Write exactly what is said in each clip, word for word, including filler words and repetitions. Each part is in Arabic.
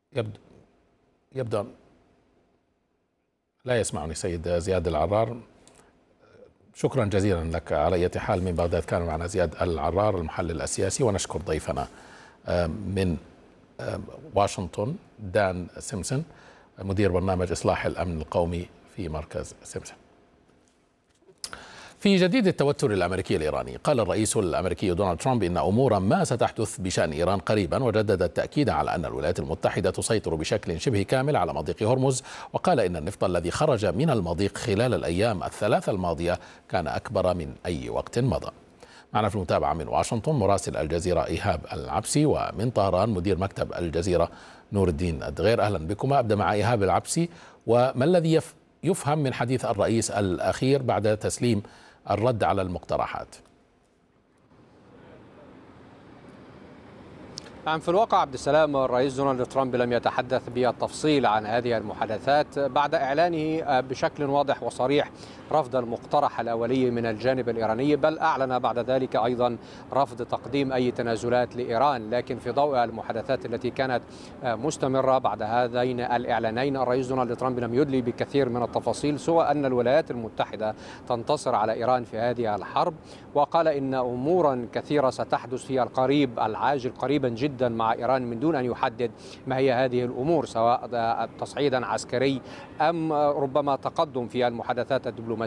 يبدو يبدو لا يسمعني سيد زياد العرار. شكرا جزيلا لك. على أي حال من بغداد كان معنا زياد العرار المحلل السياسي، ونشكر ضيفنا من واشنطن دان سيمسون مدير برنامج إصلاح الأمن القومي في مركز سيمسون. في جديد التوتر الأمريكي الإيراني، قال الرئيس الأمريكي دونالد ترامب إن أمورا ما ستحدث بشأن إيران قريبا، وجدد التأكيد على أن الولايات المتحدة تسيطر بشكل شبه كامل على مضيق هرمز، وقال إن النفط الذي خرج من المضيق خلال الأيام الثلاثة الماضية كان أكبر من أي وقت مضى. معنا في المتابعة من واشنطن مراسل الجزيرة إيهاب العبسي، ومن طهران مدير مكتب الجزيرة نور الدين الدغير. أهلا بكما. أبدأ مع إيهاب العبسي، وما الذي يفهم من حديث الرئيس الأخير بعد تسليم الرد على المقترحات؟ نعم، في الواقع عبد السلام الرئيس دونالد ترامب لم يتحدث بالتفصيل عن هذه المحادثات بعد إعلانه بشكل واضح وصريح رفض المقترح الأولي من الجانب الإيراني، بل أعلن بعد ذلك أيضا رفض تقديم أي تنازلات لإيران. لكن في ضوء المحادثات التي كانت مستمرة بعد هذين الإعلانين، الرئيس دونالد ترامب لم يدلي بكثير من التفاصيل سوى أن الولايات المتحدة تنتصر على إيران في هذه الحرب، وقال إن أمورا كثيرة ستحدث في القريب العاجل قريبا جدا مع إيران من دون أن يحدد ما هي هذه الأمور، سواء تصعيدا عسكري أم ربما تقدم في المحادثات الدبلوماسية.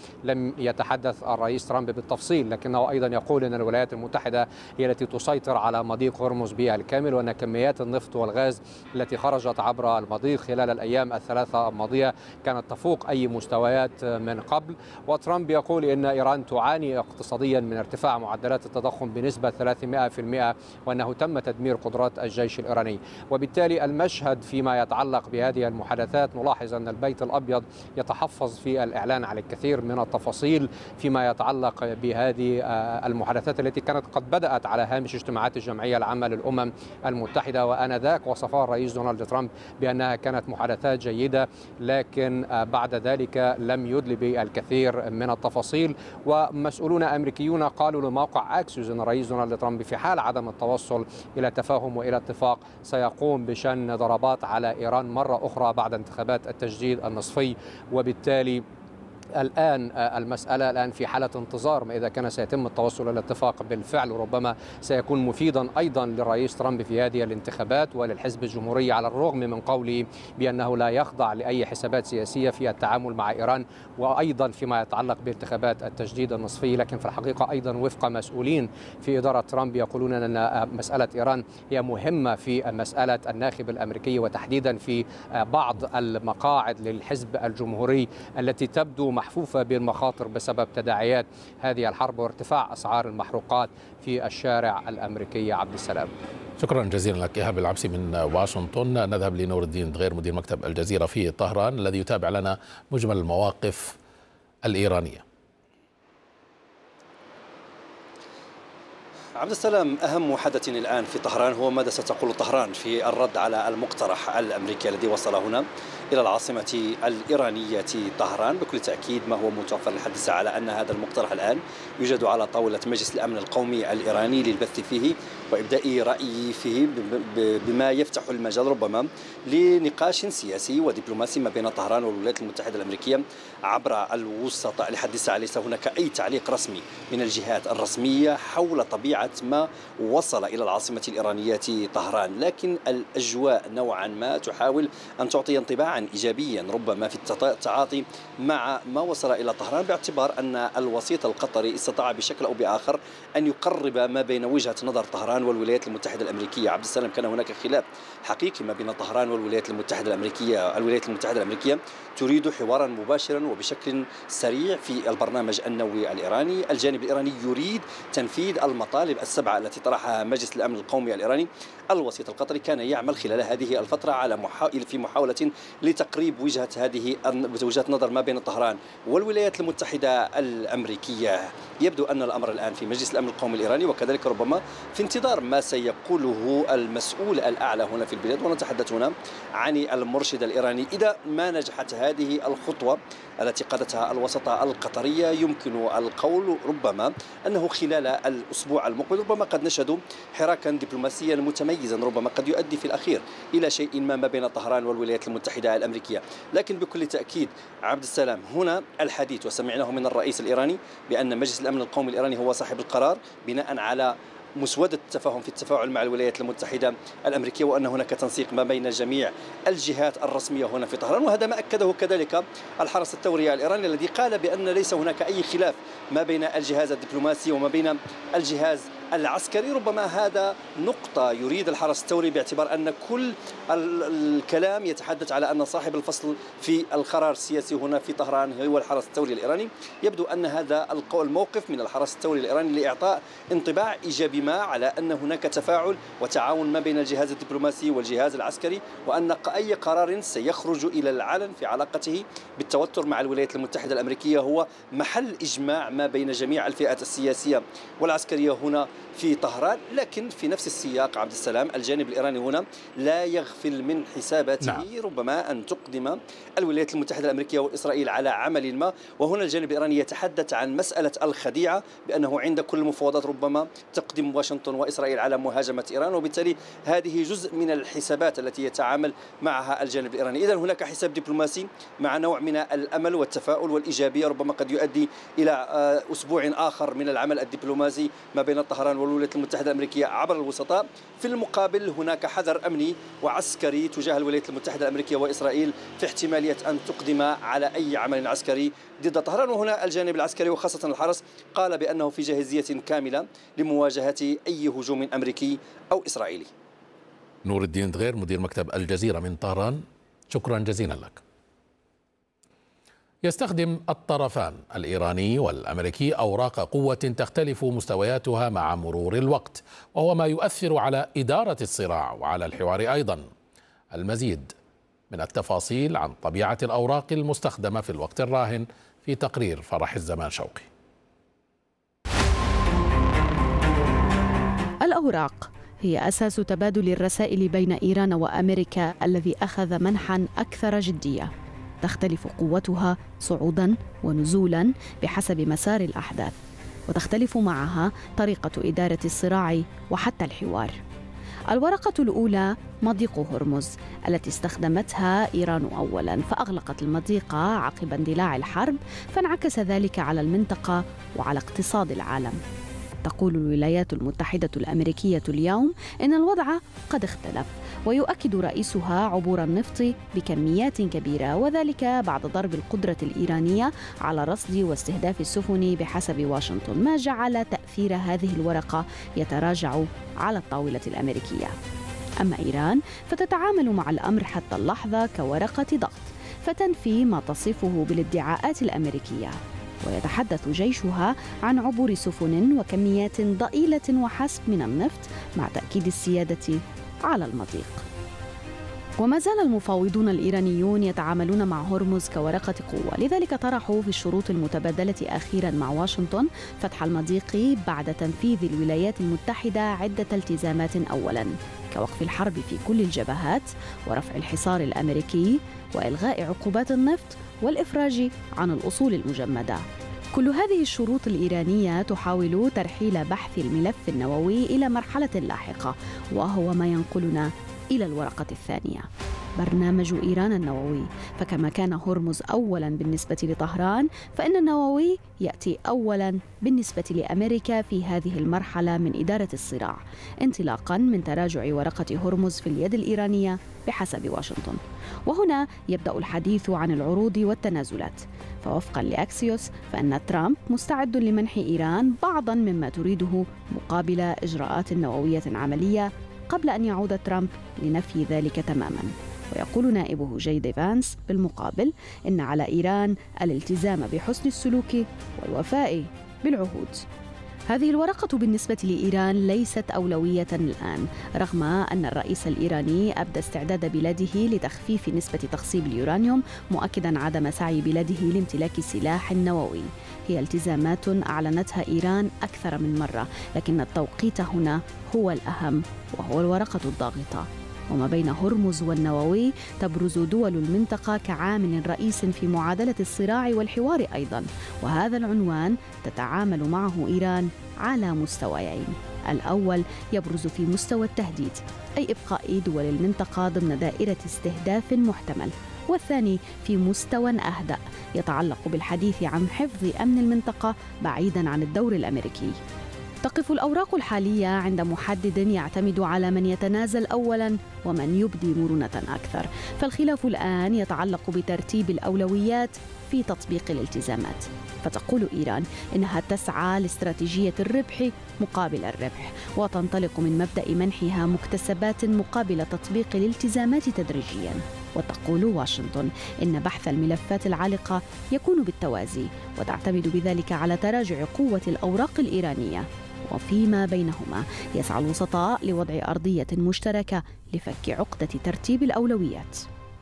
لم يتحدث الرئيس ترامب بالتفصيل، لكنه أيضا يقول أن الولايات المتحدة هي التي تسيطر على مضيق هرمز بالكامل، وأن كميات النفط والغاز التي خرجت عبر المضيق خلال الأيام الثلاثة الماضية كانت تفوق أي مستويات من قبل. وترامب يقول أن إيران تعاني اقتصاديا من ارتفاع معدلات التضخم بنسبة ثلاثمائة بالمئة، وأنه تم تدمير قدرات الجيش الإيراني. وبالتالي المشهد فيما يتعلق بهذه المحادثات، نلاحظ أن البيت الأبيض يتحفظ في الإعلان على الكثير من التفاصيل فيما يتعلق بهذه المحادثات التي كانت قد بدأت على هامش اجتماعات الجمعية العامة للأمم المتحدة، وآنذاك وصفها الرئيس دونالد ترامب بأنها كانت محادثات جيدة، لكن بعد ذلك لم يدلي بالكثير من التفاصيل. ومسؤولون أمريكيون قالوا لموقع أكسيوس أن الرئيس دونالد ترامب في حال عدم التوصل إلى تفاهم وإلى اتفاق سيقوم بشن ضربات على إيران مرة أخرى بعد انتخابات التجديد النصفي. وبالتالي الآن المسألة الآن في حالة انتظار، ما إذا كان سيتم التوصل إلى اتفاق بالفعل، وربما سيكون مفيدا أيضا للرئيس ترامب في هذه الانتخابات وللحزب الجمهوري، على الرغم من قوله بأنه لا يخضع لأي حسابات سياسية في التعامل مع إيران وأيضا فيما يتعلق بانتخابات التجديد النصفي. لكن في الحقيقة أيضا وفق مسؤولين في إدارة ترامب يقولون أن مسألة إيران هي مهمة في مسألة الناخب الأمريكي، وتحديدا في بعض المقاعد للحزب الجمهوري التي تبدو محفوفة بالمخاطر بسبب تداعيات هذه الحرب وارتفاع أسعار المحروقات في الشارع الأمريكي. عبد السلام، شكرا جزيلا لك إيهاب العبسي من واشنطن. نذهب لنور الدين الدغير مدير مكتب الجزيرة في طهران الذي يتابع لنا مجمل المواقف الإيرانية. عبد السلام، أهم حدث الآن في طهران هو ماذا ستقول طهران في الرد على المقترح الأمريكي الذي وصل هنا إلى العاصمة الإيرانية طهران. بكل تأكيد ما هو متوفر لحد على أن هذا المقترح الآن يوجد على طاولة مجلس الأمن القومي الإيراني للبث فيه وإبداء رأيه فيه، بما يفتح المجال ربما لنقاش سياسي ودبلوماسي ما بين طهران والولايات المتحدة الأمريكية عبر الوسطاء. لحد الساعة ليس هناك أي تعليق رسمي من الجهات الرسمية حول طبيعة ما وصل إلى العاصمة الإيرانية طهران، لكن الأجواء نوعا ما تحاول أن تعطي انطباعا إيجابيا ربما في التعاطي مع ما وصل إلى طهران، باعتبار أن الوسيط القطري استطاع بشكل أو بآخر أن يقرب ما بين وجهة نظر طهران والولايات المتحدة الأمريكية. عبد السلام، كان هناك خلاف حقيقي ما بين طهران والولايات المتحدة الأمريكية. الولايات المتحدة الأمريكية تريد حوارا مباشرا وبشكل سريع في البرنامج النووي الإيراني. الجانب الإيراني يريد تنفيذ المطالب السبعة التي طرحها مجلس الأمن القومي الإيراني. الوسيط القطري كان يعمل خلال هذه الفترة على محاول في محاولة لتقريب وجهة هذه وجهة نظر ما بين طهران والولايات المتحدة الأمريكية. يبدو أن الأمر الآن في مجلس الأمن القومي الإيراني، وكذلك ربما في انتظار انتظار ما سيقوله المسؤول الأعلى هنا في البلاد، ونتحدث هنا عن المرشد الإيراني. إذا ما نجحت هذه الخطوة التي قادتها الوساطة القطرية، يمكن القول ربما أنه خلال الأسبوع المقبل ربما قد نشهد حراكا دبلوماسيا متميزا، ربما قد يؤدي في الأخير إلى شيء ما ما بين طهران والولايات المتحدة الأمريكية. لكن بكل تأكيد عبد السلام، هنا الحديث وسمعناه من الرئيس الإيراني بأن مجلس الأمن القومي الإيراني هو صاحب القرار بناء على مسودة التفاهم في التفاعل مع الولايات المتحدة الأمريكية، وأن هناك تنسيق ما بين جميع الجهات الرسمية هنا في طهران. وهذا ما أكده كذلك الحرس الثوري الإيراني الذي قال بأن ليس هناك أي خلاف ما بين الجهاز الدبلوماسي وما بين الجهاز العسكري. ربما هذا نقطة يريد الحرس الثوري باعتبار أن كل الكلام يتحدث على أن صاحب الفصل في القرار السياسي هنا في طهران هو الحرس الثوري الإيراني. يبدو أن هذا الموقف من الحرس الثوري الإيراني لإعطاء انطباع إيجابي ما على أن هناك تفاعل وتعاون ما بين الجهاز الدبلوماسي والجهاز العسكري، وأن أي قرار سيخرج إلى العلن في علاقته بالتوتر مع الولايات المتحدة الأمريكية هو محل إجماع ما بين جميع الفئات السياسية والعسكرية هنا في طهران. لكن في نفس السياق عبد السلام، الجانب الإيراني هنا لا يغفل من حساباته نعم. ربما أن تقدم الولايات المتحدة الأمريكية وإسرائيل على عمل ما، وهنا الجانب الإيراني يتحدث عن مسألة الخديعة، بأنه عند كل المفاوضات ربما تقدم واشنطن وإسرائيل على مهاجمة إيران، وبالتالي هذه جزء من الحسابات التي يتعامل معها الجانب الإيراني. إذن هناك حساب دبلوماسي مع نوع من الأمل والتفاؤل والإيجابية، ربما قد يؤدي إلى أسبوع آخر من العمل الدبلوماسي ما بين طهران والولايات المتحدة الأمريكية عبر الوسطاء. في المقابل هناك حذر أمني وعسكري تجاه الولايات المتحدة الأمريكية وإسرائيل في احتمالية أن تقدم على أي عمل عسكري ضد طهران. وهنا الجانب العسكري وخاصة الحرس قال بأنه في جاهزية كاملة لمواجهة أي هجوم أمريكي أو إسرائيلي. نور الدين دغير مدير مكتب الجزيرة من طهران، شكرا جزيلا لك. يستخدم الطرفان الإيراني والأمريكي أوراق قوة تختلف مستوياتها مع مرور الوقت، وهو ما يؤثر على إدارة الصراع وعلى الحوار أيضا. المزيد من التفاصيل عن طبيعة الأوراق المستخدمة في الوقت الراهن في تقرير فرح الزمان شوقي. الأوراق هي أساس تبادل الرسائل بين إيران وأمريكا الذي أخذ منحا أكثر جدية. تختلف قوتها صعودا ونزولا بحسب مسار الأحداث، وتختلف معها طريقة إدارة الصراع وحتى الحوار. الورقة الأولى مضيق هرمز التي استخدمتها إيران أولا، فأغلقت المضيق عقب اندلاع الحرب، فانعكس ذلك على المنطقة وعلى اقتصاد العالم. تقول الولايات المتحدة الأمريكية اليوم إن الوضع قد اختلف، ويؤكد رئيسها عبور النفط بكميات كبيرة، وذلك بعد ضرب القدرة الإيرانية على رصد واستهداف السفن بحسب واشنطن، ما جعل تأثير هذه الورقة يتراجع على الطاولة الأمريكية. أما إيران فتتعامل مع الأمر حتى اللحظة كورقة ضغط، فتنفي ما تصفه بالادعاءات الأمريكية، ويتحدث جيشها عن عبور سفن وكميات ضئيلة وحسب من النفط مع تأكيد السيادة على المضيق. وما زال المفاوضون الإيرانيون يتعاملون مع هرمز كورقة قوة، لذلك طرحوا في الشروط المتبادلة أخيرا مع واشنطن فتح المضيق بعد تنفيذ الولايات المتحدة عدة التزامات، أولا كوقف الحرب في كل الجبهات ورفع الحصار الأمريكي وإلغاء عقوبات النفط والإفراج عن الأصول المجمدة. كل هذه الشروط الإيرانية تحاول ترحيل بحث الملف النووي إلى مرحلة لاحقة، وهو ما ينقلنا إلى الورقة الثانية، برنامج إيران النووي. فكما كان هرمز أولا بالنسبة لطهران، فإن النووي يأتي أولا بالنسبة لأمريكا في هذه المرحلة من إدارة الصراع، انطلاقا من تراجع ورقة هرمز في اليد الإيرانية بحسب واشنطن. وهنا يبدأ الحديث عن العروض والتنازلات، فوفقا لأكسيوس فإن ترامب مستعد لمنح إيران بعضا مما تريده مقابل إجراءات نووية عملية، قبل أن يعود ترامب لنفي ذلك تماما. ويقول نائبه جي دي فانس بالمقابل إن على إيران الالتزام بحسن السلوك والوفاء بالعهود. هذه الورقة بالنسبة لإيران ليست أولوية الآن، رغم أن الرئيس الإيراني أبدى استعداد بلاده لتخفيف نسبة تخصيب اليورانيوم، مؤكداً عدم سعي بلاده لامتلاك سلاح نووي. هي التزامات أعلنتها إيران أكثر من مرة، لكن التوقيت هنا هو الأهم، وهو الورقة الضاغطة. وما بين هرمز والنووي تبرز دول المنطقة كعامل رئيس في معادلة الصراع والحوار أيضاً، وهذا العنوان تتعامل معه إيران على مستويين. الأول يبرز في مستوى التهديد، أي إبقاء دول المنطقة ضمن دائرة استهداف محتمل، والثاني في مستوى أهدأ يتعلق بالحديث عن حفظ أمن المنطقة بعيداً عن الدور الأمريكي. تقف الأوراق الحالية عند محدد يعتمد على من يتنازل أولاً ومن يبدي مرونة أكثر، فالخلاف الآن يتعلق بترتيب الأولويات في تطبيق الالتزامات. فتقول إيران إنها تسعى لاستراتيجية الربح مقابل الربح، وتنطلق من مبدأ منحها مكتسبات مقابل تطبيق الالتزامات تدريجياً. وتقول واشنطن إن بحث الملفات العالقة يكون بالتوازي، وتعتمد بذلك على تراجع قوة الأوراق الإيرانية. وفيما بينهما يسعى الوسطاء لوضع أرضية مشتركة لفك عقدة ترتيب الأولويات.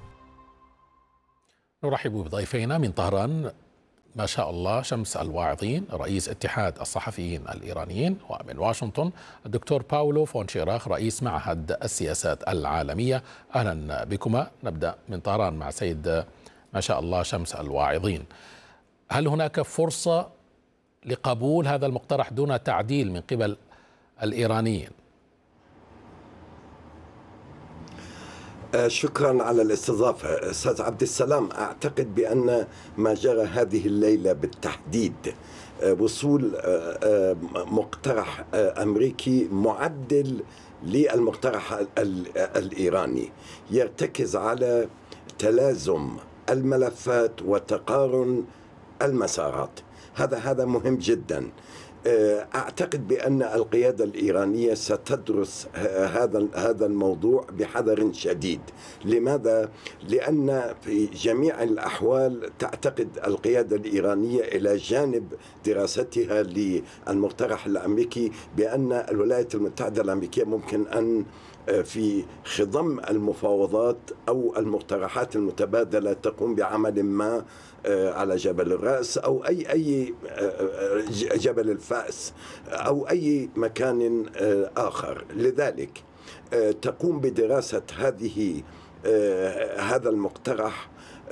نرحب بضيفينا من طهران ما شاء الله شمس الواعظين رئيس اتحاد الصحفيين الإيرانيين، ومن واشنطن الدكتور باولو فون شيراخ رئيس معهد السياسات العالمية. أهلا بكما. نبدأ من طهران مع سيد ما شاء الله شمس الواعظين. هل هناك فرصة لقبول هذا المقترح دون تعديل من قبل الإيرانيين؟ شكرا على الاستضافة أستاذ عبد السلام. أعتقد بأن ما جرى هذه الليلة بالتحديد وصول مقترح أمريكي معدل للمقترح الإيراني يرتكز على تلازم الملفات وتقارن المسارات. هذا هذا مهم جدا. أعتقد بأن القيادة الإيرانية ستدرس هذا هذا الموضوع بحذر شديد. لماذا؟ لأن في جميع الأحوال تعتقد القيادة الإيرانية إلى جانب دراستها للمقترح الأمريكي بأن الولايات المتحدة الأمريكية ممكن أن في خضم المفاوضات أو المقترحات المتبادلة تقوم بعمل ما على جبل الرأس أو أي أي جبل الفأس أو أي مكان آخر. لذلك تقوم بدراسة هذه هذا المقترح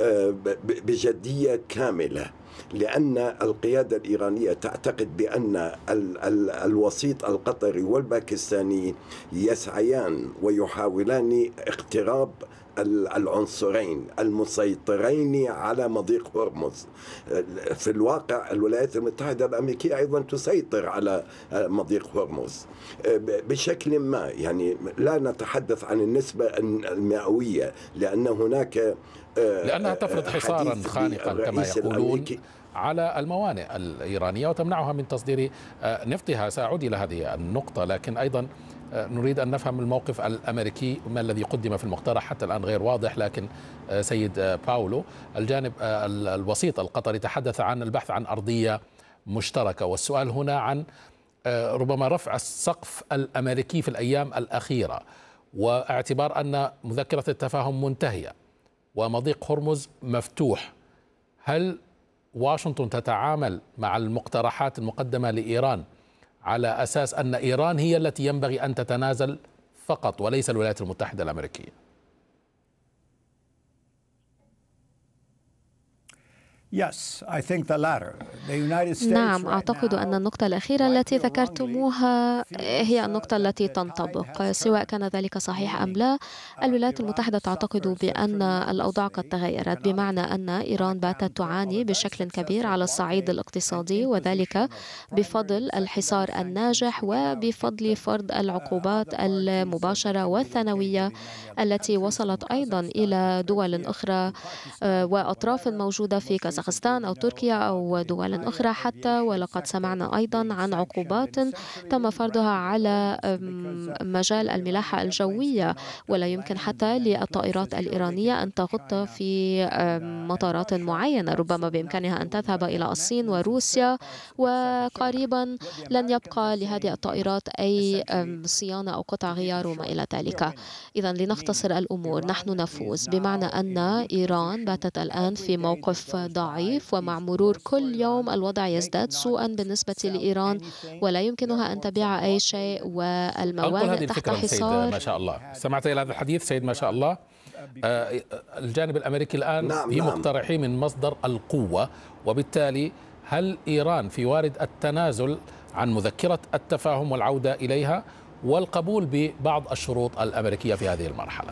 بجدية كاملة، لأن القيادة الإيرانية تعتقد بأن ال ال الوسيط القطري والباكستاني يسعيان ويحاولان اقتراب العنصرين المسيطرين على مضيق هرمز. في الواقع الولايات المتحدة الأمريكية أيضا تسيطر على مضيق هرمز بشكل ما، يعني لا نتحدث عن النسبة المئوية لأن هناك لأنها تفرض حصارا خانقا كما يقولون على الموانئ الإيرانية وتمنعها من تصدير نفطها. سأعود إلى هذه النقطة، لكن أيضا نريد أن نفهم الموقف الأمريكي. ما الذي قدم في المقترح حتى الآن غير واضح، لكن سيد باولو الجانب الوسيط القطري تحدث عن البحث عن أرضية مشتركة، والسؤال هنا عن ربما رفع السقف الأمريكي في الأيام الأخيرة، واعتبار أن مذكرة التفاهم منتهية ومضيق هرمز مفتوح. هل واشنطن تتعامل مع المقترحات المقدمة لإيران على أساس أن إيران هي التي ينبغي أن تتنازل فقط وليس الولايات المتحدة الأمريكية؟ نعم، أعتقد أن النقطة الأخيرة التي ذكرتموها هي النقطة التي تنطبق، سواء كان ذلك صحيح أم لا. الولايات المتحدة تعتقد بأن الأوضاع قد تغيرت، بمعنى أن إيران باتت تعاني بشكل كبير على الصعيد الاقتصادي، وذلك بفضل الحصار الناجح وبفضل فرض العقوبات المباشرة والثانوية التي وصلت أيضا إلى دول أخرى وأطراف موجودة في كازاخستان كازاخستان أو تركيا أو دول أخرى حتى، ولقد سمعنا أيضا عن عقوبات تم فرضها على مجال الملاحة الجوية، ولا يمكن حتى للطائرات الإيرانية أن تغط في مطارات معينة، ربما بإمكانها أن تذهب إلى الصين وروسيا، وقريبا لن يبقى لهذه الطائرات أي صيانة أو قطع غيار وما إلى ذلك. إذن لنختصر الأمور، نحن نفوز، بمعنى أن إيران باتت الآن في موقف ضعيف، ومع مرور كل يوم الوضع يزداد سوءا بالنسبة لإيران، ولا يمكنها أن تبيع أي شيء، والموانئ تحت حصار. ما شاء الله، سمعت إلى هذا الحديث سيد؟ ما شاء الله. آه الجانب الأمريكي الآن نعم في نعم. مقترحين من مصدر القوة، وبالتالي هل إيران في وارد التنازل عن مذكرة التفاهم والعودة إليها والقبول ببعض الشروط الأمريكية في هذه المرحلة؟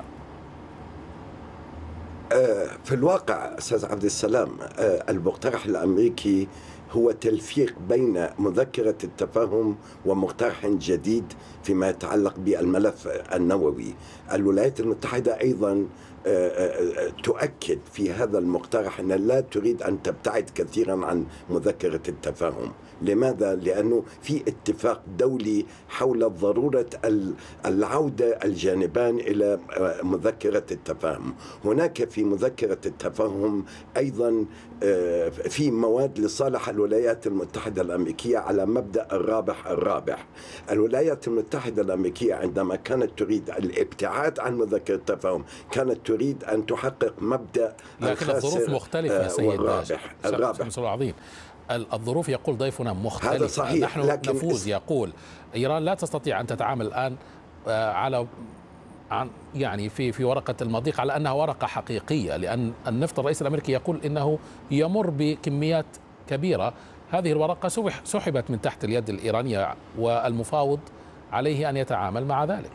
في الواقع أستاذ عبد السلام، المقترح الأمريكي هو تلفيق بين مذكرة التفاهم ومقترح جديد فيما يتعلق بالملف النووي. الولايات المتحدة أيضا تؤكد في هذا المقترح أن لا تريد أن تبتعد كثيرا عن مذكرة التفاهم. لماذا؟ لأنه في اتفاق دولي حول ضرورة العودة الجانبان إلى مذكرة التفاهم. هناك في مذكرة التفاهم أيضا في مواد لصالح الولايات المتحدة الأمريكية على مبدأ الرابح الرابح. الولايات المتحدة الأمريكية عندما كانت تريد الابتعاد عن مذكرة التفاهم كانت تريد أن تحقق مبدأ لكن الظروف مختلفة يا سيد الرابح الرابح العظيم. الظروف يقول ضيفنا مختلفة. هذا صحيح. نحن لكن نفوز. يقول إيران لا تستطيع أن تتعامل الآن على عن يعني في في ورقة المضيق على أنها ورقة حقيقية، لأن النفط الرئيس الأمريكي يقول إنه يمر بكميات كبيرة. هذه الورقة سحبت من تحت اليد الإيرانية، والمفاوض عليه أن يتعامل مع ذلك.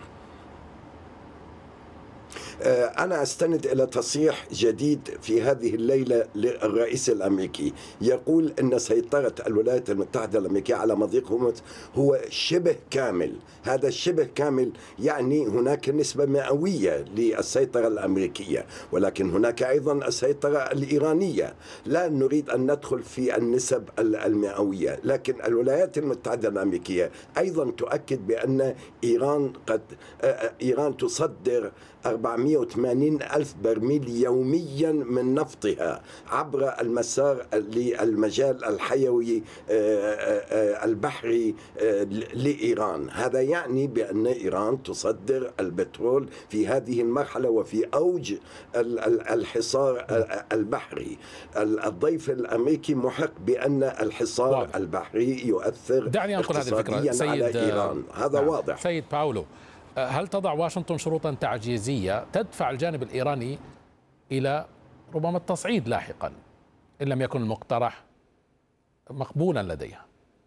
أنا أستند إلى تصريح جديد في هذه الليلة للرئيس الأمريكي، يقول أن سيطرة الولايات المتحدة الأمريكية على مضيق هرمز هو شبه كامل. هذا الشبه كامل يعني هناك نسبة مئوية للسيطرة الأمريكية، ولكن هناك أيضا السيطرة الإيرانية. لا نريد أن ندخل في النسب المئوية، لكن الولايات المتحدة الأمريكية أيضا تؤكد بأن إيران قد إيران تصدر أربعمئة وثمانين ألف برميل يوميا من نفطها عبر المسار للمجال الحيوي البحري لإيران. هذا يعني بأن إيران تصدر البترول في هذه المرحلة وفي أوج الحصار البحري. الضيف الأمريكي محق بأن الحصار واضح. البحري يؤثر دعني أنقل هذه الفكرة سيد على إيران. هذا نعم. واضح. سيد باولو، هل تضع واشنطن شروطا تعجيزية تدفع الجانب الإيراني إلى ربما التصعيد لاحقا إن لم يكن المقترح مقبولا لديها؟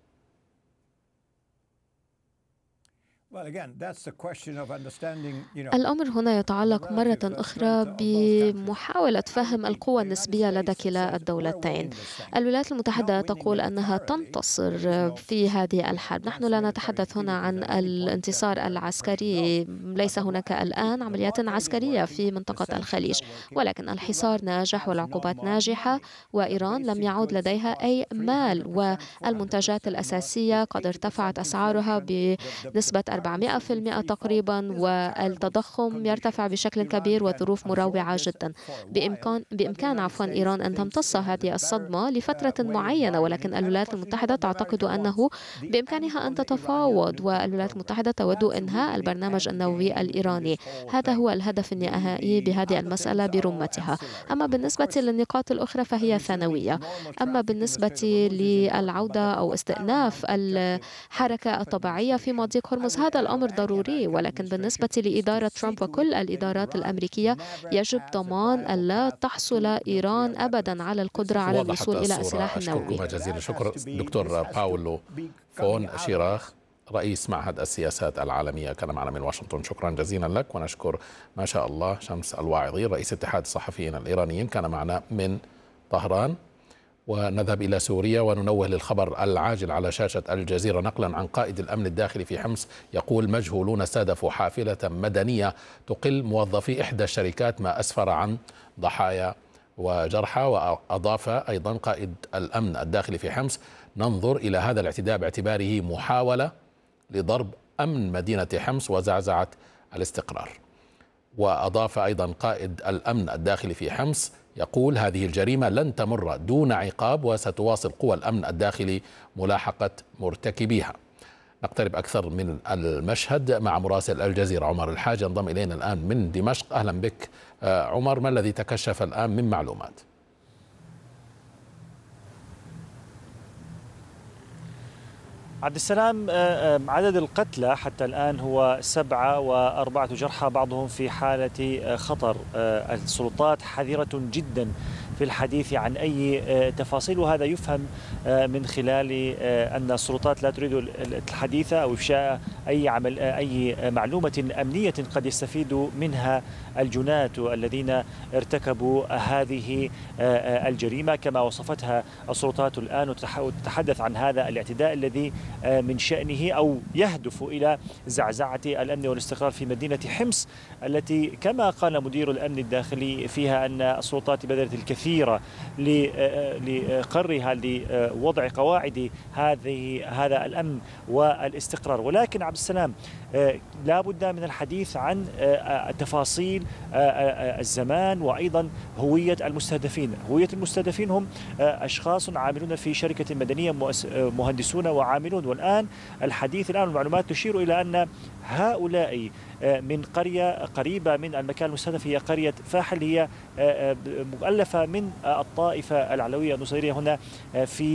الأمر هنا يتعلق مرة أخرى بمحاولة فهم القوى النسبية لدى كلا الدولتين. الولايات المتحدة تقول أنها تنتصر في هذه الحرب. نحن لا نتحدث هنا عن الانتصار العسكري، ليس هناك الآن عمليات عسكرية في منطقة الخليج، ولكن الحصار ناجح والعقوبات ناجحة، وإيران لم يعود لديها أي مال، والمنتجات الأساسية قد ارتفعت أسعارها بنسبة أربعمئة بالمئة تقريبا، والتضخم يرتفع بشكل كبير، وظروف مروعة جدا. بإمكان بإمكان عفوا إيران أن تمتص هذه الصدمة لفترة معينة، ولكن الولايات المتحدة تعتقد أنه بإمكانها أن تتفاوض، والولايات المتحدة تود إنهاء البرنامج النووي الإيراني. هذا هو الهدف النهائي بهذه المسألة برمتها. أما بالنسبة للنقاط الأخرى فهي ثانوية. أما بالنسبة للعودة أو استئناف الحركة الطبيعية في مضيق هرمز، هذا الأمر ضروري، ولكن بالنسبة لإدارة ترامب وكل الإدارات الأمريكية يجب ضمان ألا تحصل إيران أبدا على القدرة على الوصول إلى السلاح النووي. أشكركم جزيلا الشكر دكتور باولو فون شيراخ، رئيس معهد السياسات العالمية، كان معنا من واشنطن. شكرا جزيلا لك. ونشكر ما شاء الله شمس الواعظي رئيس اتحاد الصحفيين الإيرانيين، كان معنا من طهران. ونذهب إلى سوريا وننوه للخبر العاجل على شاشة الجزيرة نقلا عن قائد الأمن الداخلي في حمص، يقول مجهولون استهدفوا حافلة مدنية تقل موظفي إحدى الشركات، ما أسفر عن ضحايا وجرحى. وأضاف أيضا قائد الأمن الداخلي في حمص: ننظر إلى هذا الاعتداء باعتباره محاولة لضرب أمن مدينة حمص وزعزعة الاستقرار. وأضاف أيضا قائد الأمن الداخلي في حمص يقول: هذه الجريمة لن تمر دون عقاب، وستواصل قوى الأمن الداخلي ملاحقة مرتكبيها. نقترب أكثر من المشهد مع مراسل الجزيرة عمر الحاج، ينضم إلينا الآن من دمشق. أهلا بك عمر، ما الذي تكشف الآن من معلومات؟ عبد السلام، عدد القتلى حتى الآن هو سبعة وأربعة جرحى، بعضهم في حالة خطر. السلطات حذرة جدا في الحديث عن أي تفاصيل، وهذا يفهم من خلال أن السلطات لا تريد الحديث أو إفشاء أي عمل أي معلومة أمنية قد يستفيد منها الجناة الذين ارتكبوا هذه الجريمة كما وصفتها السلطات الآن، وتتحدث عن هذا الاعتداء الذي من شأنه أو يهدف إلى زعزعة الأمن والاستقرار في مدينة حمص، التي كما قال مدير الأمن الداخلي فيها أن السلطات بذلت الكثير لقرها لوضع قواعد هذه هذا الأمن والاستقرار. ولكن عبد السلام، لا بد من الحديث عن تفاصيل الزمان وأيضا هوية المستهدفين. هوية المستهدفين هم أشخاص عاملون في شركة مدنية، مهندسون وعاملون، والآن الحديث الآن المعلومات تشير إلى أن هؤلاء من قرية قريبة من المكان المستهدف، هي قرية فاحل، هي مؤلفة من الطائفة العلوية النصيرية هنا في